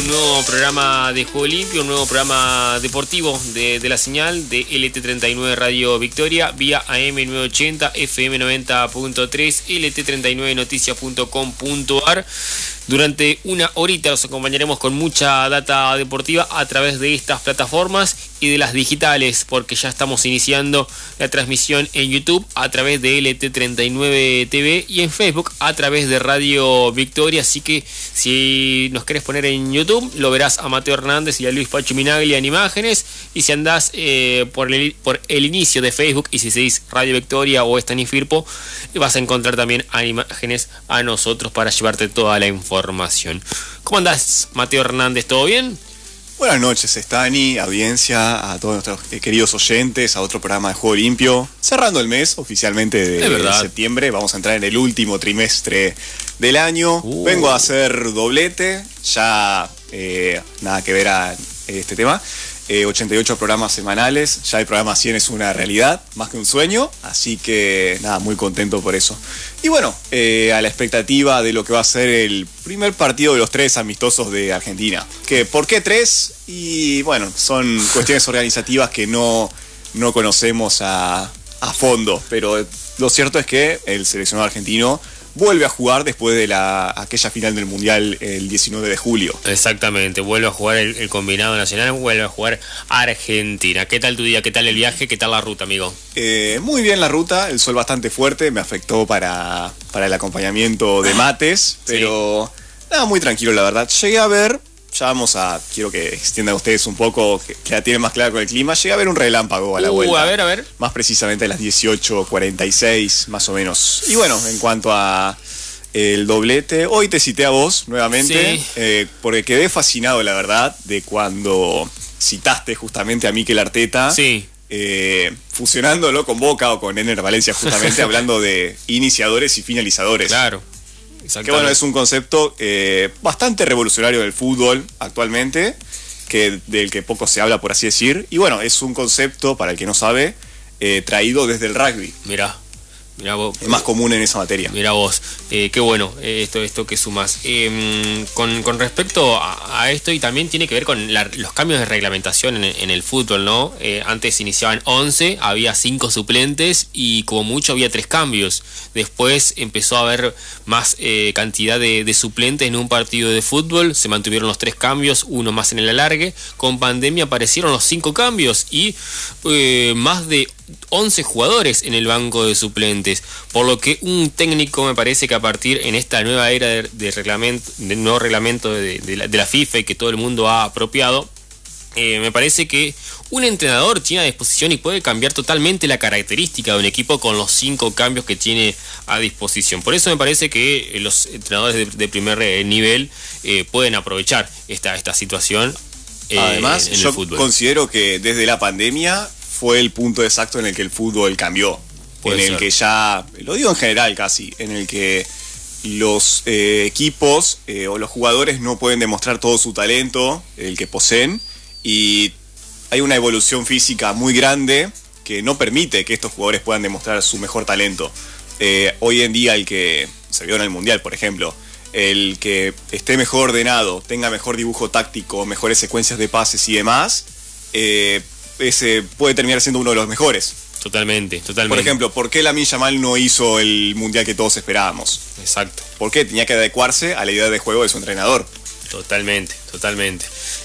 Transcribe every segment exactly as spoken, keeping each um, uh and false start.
nuevo programa de Juego Limpio, un nuevo programa deportivo de, de la señal de L T treinta y nueve Radio Victoria, vía A M novecientos ochenta, F M noventa punto tres, L T treinta y nueve noticias punto com punto a r. Durante una horita los acompañaremos con mucha data deportiva a través de estas plataformas y de las digitales, porque ya estamos iniciando la transmisión en YouTube a través de L T treinta y nueve T V y en Facebook a través de Radio Victoria. Así que si nos querés poner en YouTube, lo verás a Mateo Hernández y a Luis Pacho Minaglia en imágenes, y si andás eh, por, el, por el inicio de Facebook y si seguís Radio Victoria o Estani Firpo, vas a encontrar también a imágenes a nosotros para llevarte toda la información. ¿Cómo andás, Mateo Hernández? ¿Todo bien? Buenas noches, Estani, audiencia, a todos nuestros queridos oyentes, a otro programa de Juego Limpio. Cerrando el mes oficialmente de, de septiembre, vamos a entrar en el último trimestre del año. Uh. Vengo a hacer doblete, ya eh, nada que ver a este tema. Eh, ochenta y ocho programas semanales, ya el programa cien es una realidad, más que un sueño, así que nada, muy contento por eso. Y bueno, eh, a la expectativa de lo que va a ser el primer partido de los tres amistosos de Argentina. Que, ¿por qué tres? Y bueno, son cuestiones organizativas que no, no conocemos a, a fondo, pero lo cierto es que el seleccionado argentino vuelve a jugar después de la aquella final del Mundial el diecinueve de julio. Exactamente, vuelve a jugar el, el combinado nacional, vuelve a jugar Argentina. ¿Qué tal tu día? ¿Qué tal el viaje? ¿Qué tal la ruta, amigo? Eh, muy bien la ruta, el sol bastante fuerte, me afectó para, para el acompañamiento de mates, pero sí, nada, muy tranquilo la verdad. Llegué a ver, ya vamos a, quiero que extiendan ustedes un poco, que, que la tienen más clara con el clima, llegué a ver un relámpago a la uh, vuelta. A ver, a ver. Más precisamente a las dieciocho cuarenta y seis, más o menos. Y bueno, en cuanto a el doblete, hoy te cité a vos nuevamente, sí. eh, porque quedé fascinado, la verdad, de cuando citaste justamente a Mikel Arteta. Sí. Eh, fusionándolo con Boca o con Ener Valencia, justamente hablando de iniciadores y finalizadores. Claro. Que bueno, es un concepto eh, bastante revolucionario del fútbol actualmente, que, del que poco se habla, por así decir. Y bueno, es un concepto, para el que no sabe, eh, traído desde el rugby. Mirá. Mirá vos, es más común en esa materia. Mirá vos, eh, qué bueno eh, esto, esto que sumás. Eh, con, con respecto a, a esto, y también tiene que ver con la, los cambios de reglamentación en, en el fútbol, ¿no? Eh, antes iniciaban once, había cinco suplentes y como mucho había tres cambios. Después empezó a haber más eh, cantidad de, de suplentes en un partido de fútbol, se mantuvieron los tres cambios, uno más en el alargue. Con pandemia aparecieron los cinco cambios y eh, más de once jugadores en el banco de suplentes, por lo que un técnico, me parece que a partir en esta nueva era de, de reglamento, del nuevo reglamento de, de, la, de la FIFA y que todo el mundo ha apropiado, eh, me parece que un entrenador tiene a disposición y puede cambiar totalmente la característica de un equipo con los cinco cambios que tiene a disposición. Por eso me parece que los entrenadores de, de primer nivel eh, pueden aprovechar esta, esta situación. Eh, Además, en, en yo el fútbol. Considero que desde la pandemia fue el punto exacto en el que el fútbol cambió. Puede en el ser. Que ya, lo digo en general casi, en el que los eh, equipos eh, o los jugadores no pueden demostrar todo su talento, el que poseen, y hay una evolución física muy grande que no permite que estos jugadores puedan demostrar su mejor talento. Eh, hoy en día el que se vio en el Mundial, por ejemplo, el que esté mejor ordenado, tenga mejor dibujo táctico, mejores secuencias de pases y demás, eh, ese puede terminar siendo uno de los mejores. Totalmente, totalmente. Por ejemplo, ¿por qué Lamine Yamal no hizo el mundial que todos esperábamos? Exacto. ¿Por qué? Tenía que adecuarse a la idea de juego de su entrenador. Totalmente, totalmente.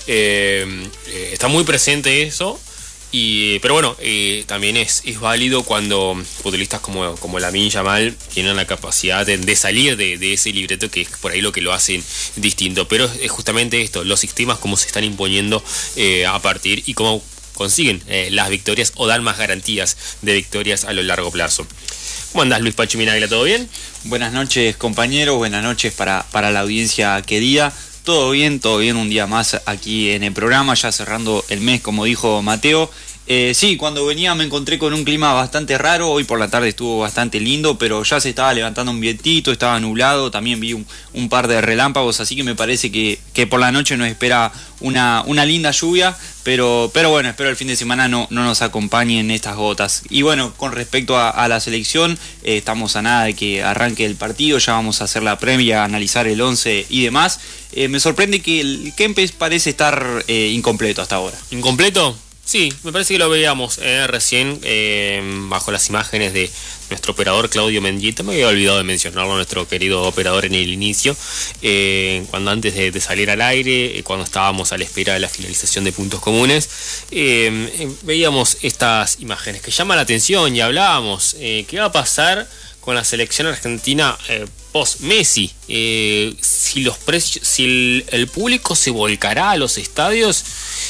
Eh, eh, está muy presente eso, y, pero bueno, eh, también es, es válido cuando futbolistas como, como Lamine Yamal tienen la capacidad de, de salir de, de ese libreto, que es por ahí lo que lo hacen distinto. Pero es justamente esto, los sistemas como se están imponiendo eh, a partir y cómo consiguen eh, las victorias o dan más garantías de victorias a lo largo plazo. ¿Cómo andás, Luis Pacho Minaglia? ¿Todo bien? Buenas noches, compañeros, buenas noches para, para la audiencia querida. Todo bien, todo bien, un día más aquí en el programa, ya cerrando el mes, como dijo Mateo. Eh, sí, cuando venía me encontré con un clima bastante raro, hoy por la tarde estuvo bastante lindo, pero ya se estaba levantando un vientito, estaba nublado, también vi un, un par de relámpagos, así que me parece que, que por la noche nos espera una, una linda lluvia, pero, pero bueno, espero el fin de semana no, no nos acompañen estas gotas. Y bueno, con respecto a, a la selección, eh, estamos a nada de que arranque el partido, ya vamos a hacer la previa, analizar el once y demás. Eh, me sorprende que el Kempes parece estar eh, incompleto hasta ahora. ¿Incompleto? Sí, me parece que lo veíamos eh, recién eh, bajo las imágenes de nuestro operador Claudio Mendieta. Me había olvidado de mencionarlo, nuestro querido operador en el inicio, eh, cuando antes de, de salir al aire, eh, cuando estábamos a la espera de la finalización de puntos comunes, eh, eh, veíamos estas imágenes que llaman la atención y hablábamos, eh, ¿qué va a pasar con la selección argentina eh, post-Messi? Eh, si los precios, si el, el público se volcará a los estadios,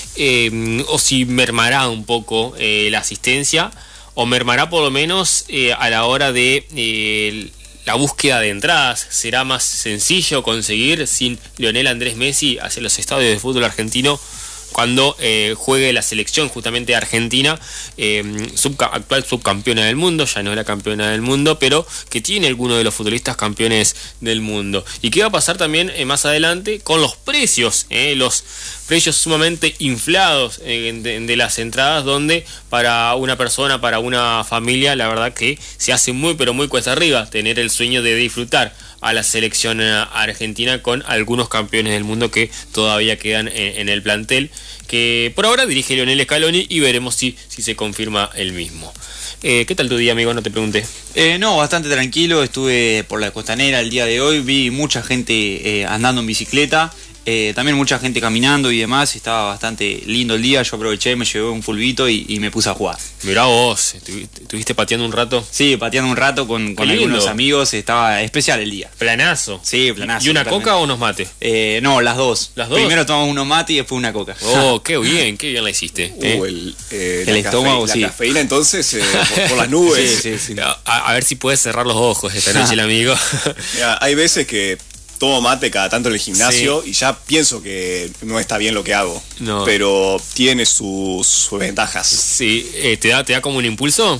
eh, o si mermará un poco eh, la asistencia, o mermará por lo menos eh, a la hora de eh, la búsqueda de entradas. ¿Será más sencillo conseguir sin Lionel Andrés Messi hacia los estadios de fútbol argentino cuando eh, juegue la selección justamente argentina, eh, subca actual subcampeona del mundo, ya no es la campeona del mundo, pero que tiene algunos de los futbolistas campeones del mundo? ¿Y qué va a pasar también eh, más adelante con los precios? Eh, los precios sumamente inflados eh, de, de las entradas, donde para una persona, para una familia, la verdad que se hace muy pero muy cuesta arriba tener el sueño de disfrutar a la selección argentina con algunos campeones del mundo que todavía quedan en, en el plantel, que por ahora dirige Lionel Scaloni, y veremos si, si se confirma el mismo. Eh, ¿Qué tal tu día, amigo? No te pregunté. Eh, no, bastante tranquilo, estuve por la costanera el día de hoy, vi mucha gente eh, andando en bicicleta, eh, también mucha gente caminando y demás, estaba bastante lindo el día, yo aproveché, me llevé un fulbito y, y me puse a jugar. Mirá vos, ¿estuviste pateando un rato? Sí, pateando un rato con, con algunos amigos, estaba especial el día. Planazo. Sí, planazo. ¿Y una totalmente. Coca o unos mates? Eh, no, las dos. ¿Las dos? Primero tomamos unos mates y después una coca. Oh, qué bien, qué bien la hiciste. Uh, ¿eh? el eh, el la estómago, cafe, sí. La cafeína entonces, eh, por, por las nubes. Sí, sí, sí. A, a ver si puedes cerrar los ojos esta noche, el amigo. Mira, hay veces que tomo mate cada tanto en el gimnasio, sí, y ya pienso que no está bien lo que hago, no, pero tiene sus, sus ventajas. Sí, eh, ¿te da, te da como un impulso?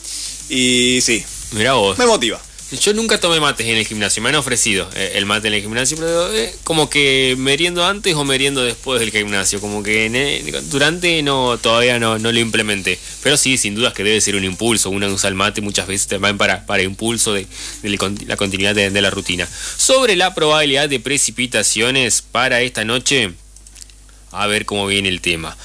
Y sí. Mirá vos. Me motiva. Yo nunca tomé mates en el gimnasio, me han ofrecido eh, el mate en el gimnasio, pero eh, como que meriendo antes o meriendo después del gimnasio, como que eh, durante no, todavía no, no lo implementé. Pero sí, sin dudas que debe ser un impulso. Uno usa el mate muchas veces también para, para impulso de, de la continuidad de, de la rutina. Sobre la probabilidad de precipitaciones para esta noche, a ver cómo viene el tema.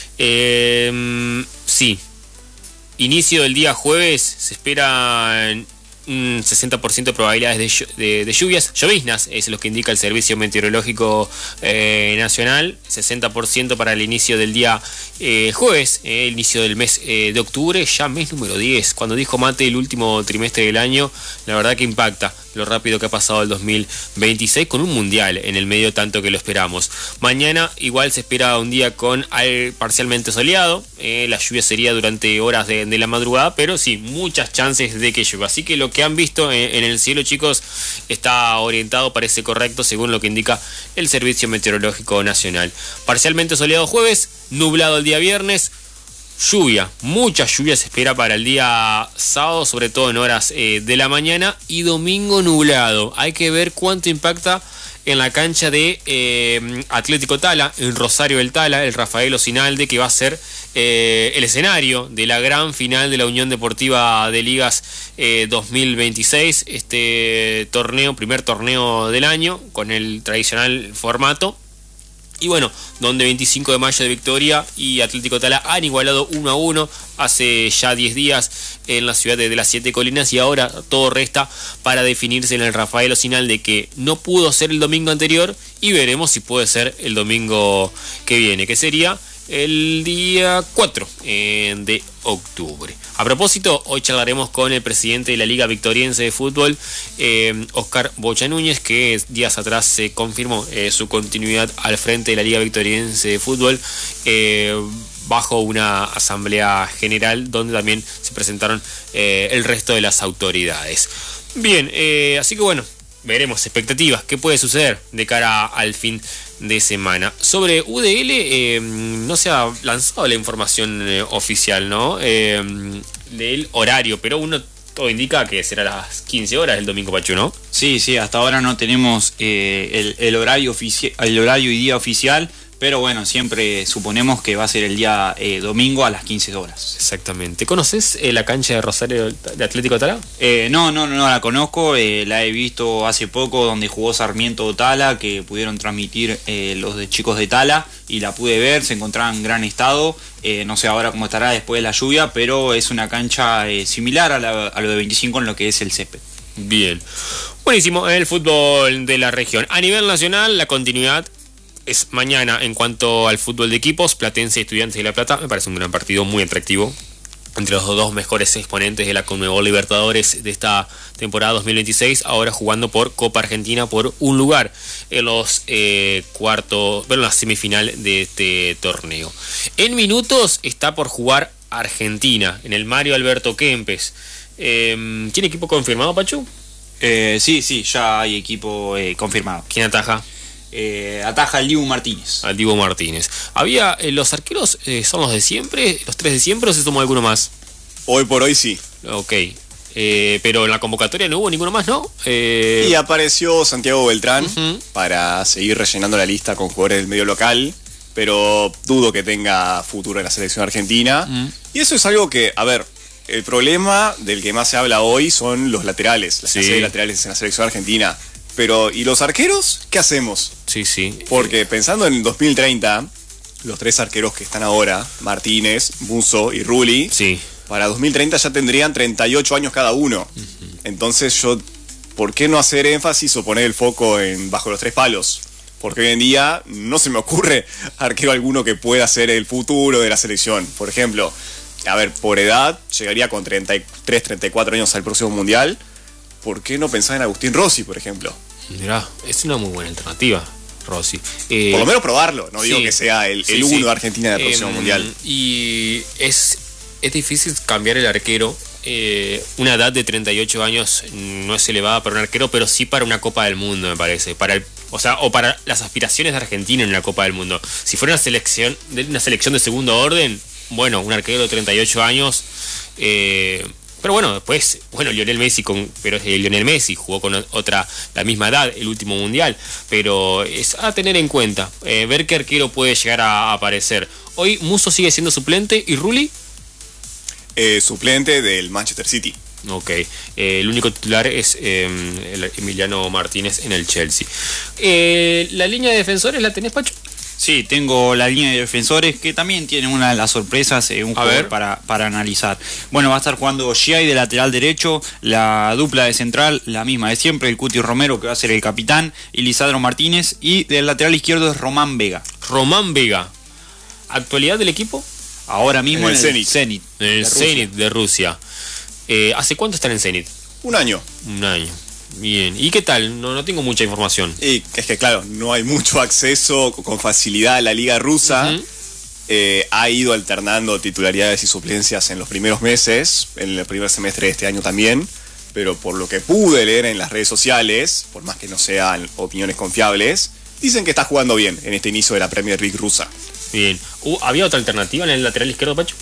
Eh, sí, inicio del día jueves, se espera un sesenta por ciento de probabilidades de, de, de lluvias, lloviznas, es lo que indica el Servicio Meteorológico eh, Nacional. Sesenta por ciento para el inicio del día eh, jueves, eh, el inicio del mes eh, de octubre, ya mes número diez. Cuando dijo Mate el último trimestre del año, la verdad que impacta lo rápido que ha pasado el dos mil veintiséis, con un mundial en el medio tanto que lo esperamos. Mañana igual se espera un día con al, parcialmente soleado, eh, la lluvia sería durante horas de, de la madrugada, pero sí, muchas chances de que llueva. Así que lo que han visto en, en el cielo, chicos, está orientado, parece correcto según lo que indica el Servicio Meteorológico Nacional. Parcialmente soleado jueves, nublado el día viernes, lluvia, mucha lluvia se espera para el día sábado, sobre todo en horas eh, de la mañana, y domingo nublado. Hay que ver cuánto impacta en la cancha de eh, Atlético Tala, en Rosario del Tala, el Rafael Osinalde, que va a ser eh, el escenario de la gran final de la Unión Deportiva de Ligas eh, dos mil veintiséis, este torneo, primer torneo del año, con el tradicional formato. Y bueno, donde veinticinco de mayo de Victoria y Atlético Tala han igualado uno a uno hace ya diez días en la ciudad de, de las Siete Colinas, y ahora todo resta para definirse en el Rafael Osinalde, que no pudo ser el domingo anterior, y veremos si puede ser el domingo que viene, que sería el día cuatro eh, de octubre. A propósito, hoy charlaremos con el presidente de la Liga Victoriense de Fútbol, eh, Oscar Bocha Núñez, que días atrás se confirmó eh, su continuidad al frente de la Liga Victoriense de Fútbol, eh, bajo una asamblea general donde también se presentaron eh, el resto de las autoridades. Bien, eh, así que bueno, veremos, expectativas, qué puede suceder de cara al fin de semana. Sobre U D L, eh, no se ha lanzado la información eh, oficial, ¿no? Eh, del horario, pero uno todo indica que será a las quince horas el domingo, Pachu, ¿no? Sí, sí, hasta ahora no tenemos eh, el, el horario ofici- el horario y día oficial, pero bueno, siempre suponemos que va a ser el día eh, domingo a las quince horas. Exactamente. ¿Conoces eh, la cancha de Rosario de Atlético Tala? Eh, no, no, no la conozco, eh, la he visto hace poco donde jugó Sarmiento Tala, que pudieron transmitir eh, los de chicos de Tala, y la pude ver, se encontraba en gran estado, eh, no sé ahora cómo estará después de la lluvia, pero es una cancha eh, similar a, la, a lo de veinticinco en lo que es el césped. Bien. Buenísimo, el fútbol de la región. A nivel nacional, la continuidad es mañana en cuanto al fútbol de equipos. Platense y Estudiantes de La Plata, me parece un gran partido muy atractivo entre los dos mejores exponentes de la Conmebol Libertadores de esta temporada dos mil veintiséis, ahora jugando por Copa Argentina por un lugar en los eh, cuartos, bueno, en la semifinal de este torneo. En minutos está por jugar Argentina en el Mario Alberto Kempes. Eh, ¿Tiene equipo confirmado, Pachu? Eh, sí, sí, ya hay equipo eh, confirmado. ¿Quién ataja? Eh, ataja al Dibu Martínez. Al Dibu Martínez. Había, eh, los arqueros eh, son los de siempre, los tres de siempre, o se tomó alguno más. Hoy por hoy sí. Ok. Eh, pero en la convocatoria no hubo ninguno más, ¿no? Eh... Y apareció Santiago Beltrán uh-huh. para seguir rellenando la lista con jugadores del medio local, pero dudo que tenga futuro en la selección argentina. Uh-huh. Y eso es algo que, a ver, el problema del que más se habla hoy son los laterales, las sí. clases de laterales en la selección argentina. Pero, ¿y los arqueros? ¿Qué hacemos? Sí, sí. Porque pensando en el dos mil treinta, los tres arqueros que están ahora, Martínez, Musso y Rulli, sí. para dos mil treinta ya tendrían treinta y ocho años cada uno. Uh-huh. Entonces yo, ¿por qué no hacer énfasis o poner el foco en bajo los tres palos? Porque hoy en día no se me ocurre arquero alguno que pueda ser el futuro de la selección. Por ejemplo, a ver, por edad, llegaría con treinta y tres, treinta y cuatro años al próximo Mundial. ¿Por qué no pensar en Agustín Rossi, por ejemplo? Mirá, es una muy buena alternativa, Rossi. Eh, por lo menos probarlo, no sí, digo que sea el, sí, el uno sí. de Argentina del próximo eh, Mundial. Y es, es difícil cambiar el arquero. Eh, una edad de treinta y ocho años no es elevada para un arquero, pero sí para una Copa del Mundo, me parece. Para el, o sea, o para las aspiraciones de Argentina en una Copa del Mundo. Si fuera una selección, una selección de segundo orden, bueno, un arquero de treinta y ocho años... Eh, Pero bueno, después, bueno, Lionel Messi, con, pero es Lionel Messi, jugó con otra, la misma edad, el último mundial. Pero es a tener en cuenta, eh, ver qué arquero puede llegar a, a aparecer. Hoy Musso sigue siendo suplente y Rulli. Eh, suplente del Manchester City. Ok, eh, el único titular es eh, el Emiliano Martínez en el Chelsea. Eh, ¿La línea de defensores la tenés, Pacho? Sí, tengo la línea de defensores que también tiene una de las sorpresas, eh, un a jugador ver. para, para analizar. Bueno, va a estar jugando Giai de lateral derecho, la dupla de central, la misma de siempre, el Cuti Romero que va a ser el capitán, y Lisandro Martínez, y del lateral izquierdo es Román Vega. Román Vega. ¿Actualidad del equip? Ahora mismo en el en Zenit. Zenit. En el Zenit de Rusia. Eh, ¿Hace cuánto están en Zenit? Un año. Un año. Bien. ¿Y qué tal? No, no tengo mucha información. Y es que claro, no hay mucho acceso con facilidad a la liga rusa. Uh-huh. eh, ha ido alternando titularidades y suplencias en los primeros meses, en el primer semestre de este año también, pero por lo que pude leer en las redes sociales, por más que no sean opiniones confiables, dicen que está jugando bien en este inicio de la Premier League rusa. Bien. Uh, ¿Había otra alternativa en el lateral izquierdo, Pacho?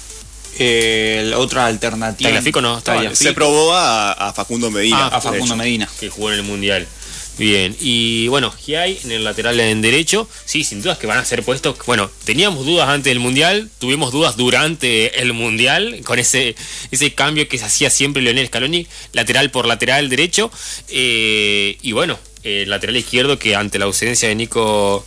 Eh, la otra alternativa. ¿Tagliafico no? Tagliafico. Se probó a, a Facundo Medina. Ah, a Facundo Medina. Que jugó en el Mundial. Bien. Y bueno, Giai en el lateral en derecho. Sí, sin dudas que van a ser puestos. Bueno, teníamos dudas antes del Mundial. Tuvimos dudas durante el Mundial. Con ese, ese cambio que se hacía siempre Lionel Scaloni. Lateral por lateral derecho. Eh, y bueno, el eh, lateral izquierdo que ante la ausencia de Nico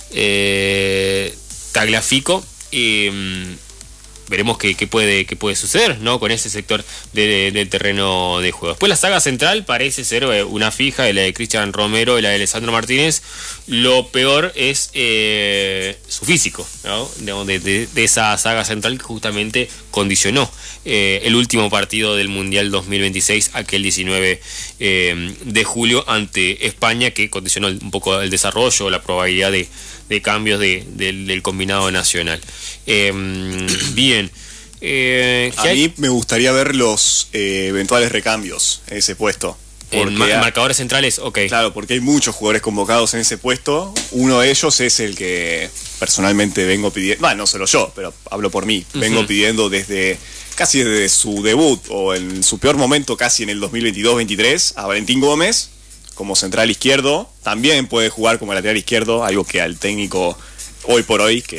eh, Tagliafico. Eh, veremos qué, qué, puede, qué puede suceder, ¿no? Con ese sector del de, de terreno de juego. Después la saga central parece ser una fija, la de Cristian Romero y la de Alessandro Martínez. Lo peor es eh, su físico, ¿no? De, de, de esa saga central que justamente condicionó eh, el último partido del Mundial dos mil veintiséis, aquel diecinueve eh, de julio ante España, que condicionó un poco el desarrollo, la probabilidad de de cambios de, de, del combinado nacional. Eh, bien. Eh, a mí me gustaría ver los eh, eventuales recambios en ese puesto. En ma marcadores centrales, ok. Claro, porque hay muchos jugadores convocados en ese puesto. Uno de ellos es el que personalmente vengo pidiendo, bueno, no solo yo, pero hablo por mí, uh-huh. vengo pidiendo desde casi desde su debut o en su peor momento casi en el dos mil veintidós veintitrés a Valentín Gómez como central izquierdo. También puede jugar como lateral izquierdo, algo que al técnico hoy por hoy, que